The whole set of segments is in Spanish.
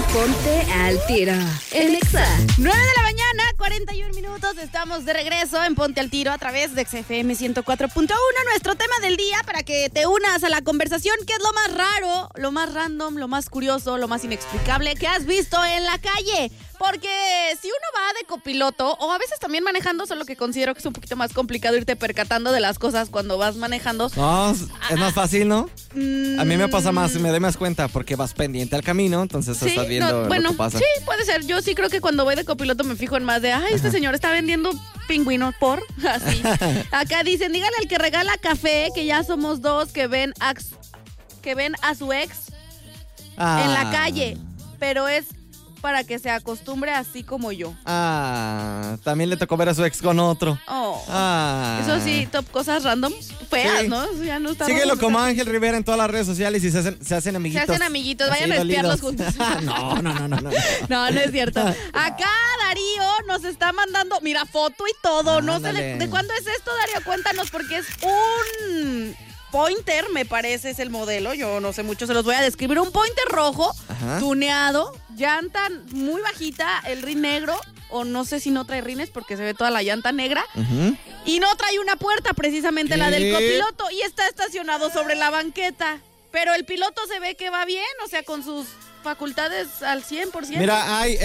Ponte al tiro en Exa. 9 de la mañana, 41 minutos. Estamos de regreso en Ponte al Tiro a través de XFM 104.1. Nuestro tema del día para que te unas a la conversación. ¿Qué es lo más raro, lo más random, lo más curioso, lo más inexplicable que has visto en la calle? Porque si uno va de copiloto o a veces también manejando, solo que considero que es un poquito más complicado irte percatando de las cosas cuando vas manejando. No, es más fácil, ¿no? A mí me pasa más, me doy más cuenta porque vas pendiente al camino, entonces Sí, estás viendo no, bueno, lo que pasa. sí, puede ser. Yo sí creo que cuando voy de copiloto me fijo en más de, ay, este señor está vendiendo pingüinos por, así. Acá dicen, dígale al que regala café que ya somos dos que ven a su ex en la calle, pero es para que se acostumbre así como yo. También le tocó ver a su ex con otro. Eso sí, top cosas random, feas, Sí. ¿no? Eso ya no está. Síguelo como Ángel Rivera en todas las redes sociales y se hacen amiguitos. Se hacen amiguitos, Así vayan a espiarlos dolidos. juntos. No. No es cierto. Acá Darío nos está mandando, mira, foto y todo. No sé de cuándo es esto, Darío, cuéntanos, porque es un Pointer, me parece, es el modelo. Yo no sé mucho, se los voy a describir. Un Pointer rojo, tuneado, llanta muy bajita, el rin negro, o no sé si no trae rines porque se ve toda la llanta negra. Y no trae una puerta, precisamente la del copiloto, y está estacionado sobre la banqueta. Pero el piloto se ve que va bien, o sea, con sus facultades al 100%. Mira, hay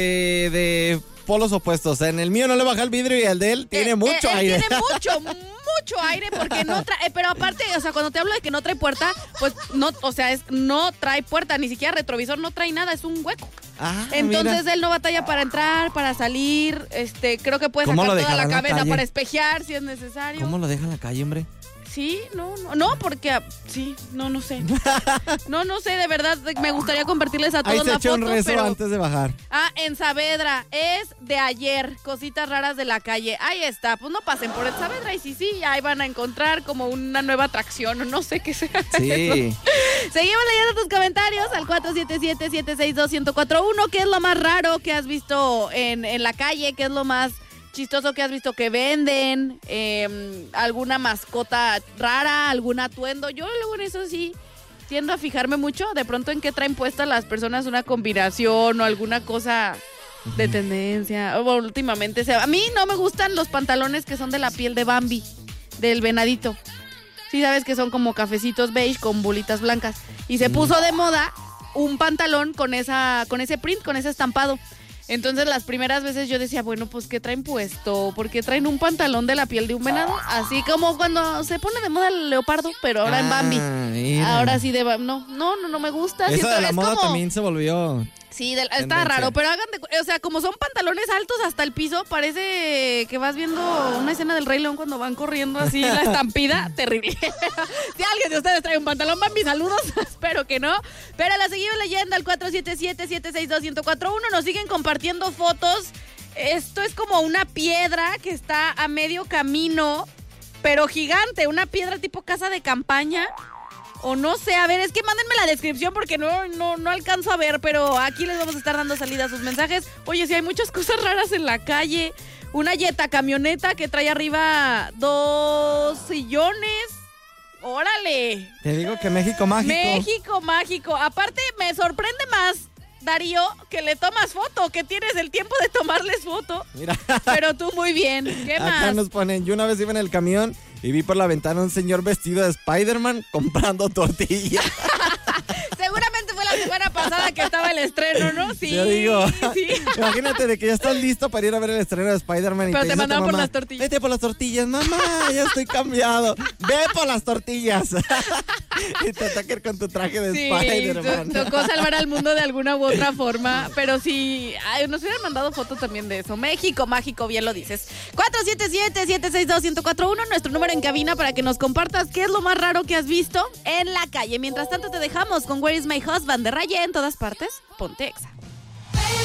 de polos opuestos. En el mío no le baja el vidrio y el de él tiene mucho aire. Tiene mucho aire porque no trae, pero aparte, o sea, cuando te hablo de que no trae puerta, pues no, o sea, no trae puerta, ni siquiera retrovisor, no trae nada, es un hueco. Entonces él no batalla para entrar, para salir, creo que puede sacar toda la cabeza para espejear si es necesario. ¿Cómo lo deja en la calle, hombre? Sí, no, porque sí, no sé. No sé, de verdad, me gustaría compartirles a todos Ahí se la echa foto, un rezo pero antes de bajar. en Saavedra, es de ayer, cositas raras de la calle. Ahí está, pues no pasen por el Saavedra y sí, ahí van a encontrar como una nueva atracción, no sé qué sea Sí. eso. Seguimos leyendo tus comentarios al 477-762-1041. ¿Qué es lo más raro que has visto en la calle? ¿Qué es lo más chistoso que has visto que venden? ¿Alguna mascota rara? ¿Algún atuendo? Yo luego en eso sí tiendo a fijarme mucho, de pronto en qué traen puestas las personas una combinación o alguna cosa de tendencia. Últimamente, a mí no me gustan los pantalones que son de la piel de Bambi, del venadito. Sí sabes que son como cafecitos beige con bolitas blancas. Y se puso de moda un pantalón con ese print, con ese estampado. Entonces las primeras veces yo decía, bueno, pues ¿qué traen puesto? ¿Por qué traen un pantalón de la piel de un venado? Así como cuando se pone de moda el leopardo, pero ahora en Bambi. Mira. Ahora sí de Bambi. No me gusta. Eso de la es moda como... también se volvió... Sí, está tendencia. raro, pero o sea, como son pantalones altos hasta el piso, parece que vas viendo una escena del Rey León cuando van corriendo así, la estampida, terrible. Si alguien de ustedes trae un pantalón, Bambi, saludos, espero que no. Pero la seguimos leyendo al 477-762-1041, nos siguen compartiendo fotos. Esto es como una piedra que está a medio camino, pero gigante, una piedra tipo casa de campaña. O no sé, a ver, es que mándenme la descripción porque no alcanzo a ver, pero aquí les vamos a estar dando salida a sus mensajes. Oye, sí hay muchas cosas raras en la calle. Una Jetta camioneta que trae arriba 2 sillones. ¡Órale! Te digo que México mágico. México mágico. Aparte, me sorprende más, Darío, que le tomas foto, que tienes el tiempo de tomarles foto. Mira. Pero tú muy bien. ¿Qué Acá más? nos ponen, yo una vez iba en el camión y vi por la ventana un señor vestido de Spider-Man comprando tortillas. Seguramente fue la semana pasada que estaba el estreno, ¿no? Sí. Yo digo, sí. Imagínate de que ya estás listo para ir a ver el estreno de Spider-Man. Pero y te dice mandaban tu por mamá, las tortillas. Vete por las tortillas, mamá, ya estoy cambiado. Ve por las tortillas. Y te atacan con tu traje de Spider-Man. Tocó salvar al mundo de alguna u otra forma, pero sí, nos hubieran mandado fotos también de eso. México mágico, bien lo dices. 477-762-1041, nuestro número en cabina para que nos compartas qué es lo más raro que has visto en la calle. Mientras tanto te dejamos con Where is my husband de Raya en todas partes. Ponte Exa.